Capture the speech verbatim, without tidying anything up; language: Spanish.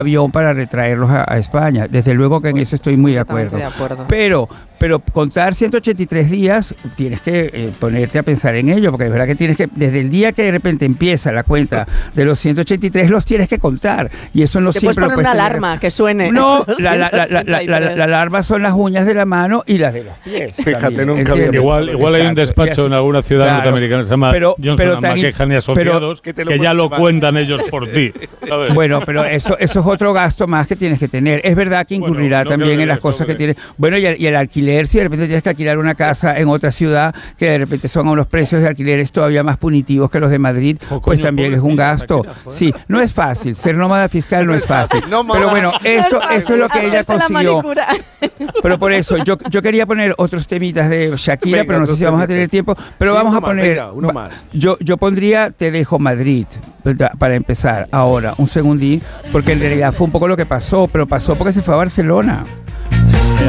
avión para retraerlos a, a España. Desde luego que en Pues, eso estoy muy de acuerdo. de acuerdo. Pero, pero contar ciento ochenta y tres días, tienes que eh, ponerte a pensar en ello, porque es verdad que tienes que, desde el día que de repente empieza la cuenta de los ciento ochenta y tres, los tienes que contar. Y eso no Te siempre puedes poner lo una tener. alarma que suene. No, los la, la, la, la, la, la, ciento ochenta y tres. la alarma son las uñas de la mano y las de los pies. Fíjate, también, nunca ¿entiendes? había- Igual, igual hay un Exacto. despacho Y así- en alguna ciudad claro. norteamericana que se llama Pero- Johnson pero and tan- McKehan y Asociados, que que, te lo ya lo puedes cuentan ellos por ti. ¿sabes? Bueno, pero eso, eso es otro gasto más que tienes que tener. Es verdad que Bueno, incurrirá no también creo que en las eso, cosas que creo. tiene. Bueno, y el, y el alquiler, si de repente tienes que alquilar una casa en otra ciudad, que de repente son a unos precios de alquileres todavía más punitivos que los de Madrid, Oh, pues coño, también es un pobrecilla, gasto. Shakira, joder. Sí, no es fácil. Ser nómada fiscal no es fácil. Nómada. Pero bueno, esto, esto es lo que ella Hacerse la consiguió. manicura. Pero por eso, yo, yo quería poner otros temitas de Shakira, Venga, pero no sé otros si vamos a temitas. tener tiempo. Pero Sí, vamos uno a más, poner. venga, uno va- más. Yo, yo pondría Te dejo Madrid, ¿verdad? Para empezar ahora, un segundín, porque en realidad fue un poco lo que pasó, pero pasó porque se fue a Barcelona.